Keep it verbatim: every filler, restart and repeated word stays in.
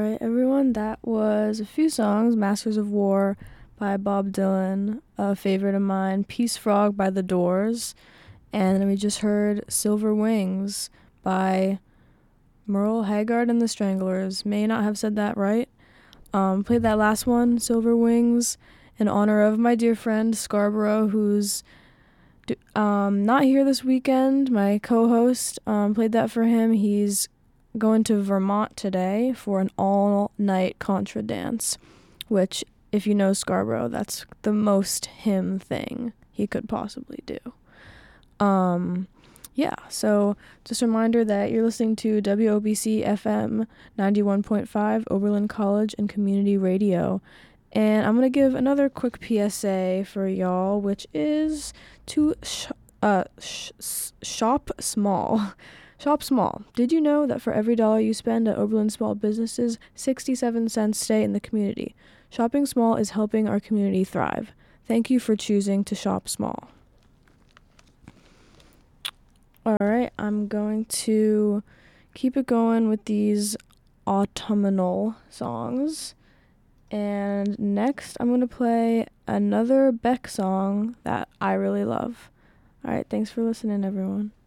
right, everyone, that was a few songs. Masters of War by Bob Dylan, a favorite of mine, Peace Frog by The Doors, and then we just heard Silver Wings by Merle Haggard and the Stranglers. May not have said that right. Um, played that last one, Silver Wings, in honor of my dear friend Scarborough, who's um, not here this weekend. My co-host um, played that for him. He's going to Vermont today for an all-night contra dance, which, if you know Scarborough, that's the most him thing he could possibly do. Um, yeah, so just a reminder that you're listening to W O B C F M ninety-one point five, Oberlin College and Community Radio. And I'm going to give another quick P S A for y'all, which is to sh- uh, sh- shop small. Shop small. Did you know that for every dollar you spend at Oberlin Small Businesses, sixty-seven cents stay in the community? Shopping small is helping our community thrive. Thank you for choosing to shop small. All right, I'm going to keep it going with these autumnal songs. And next, I'm going to play another Beck song that I really love. All right, thanks for listening, everyone.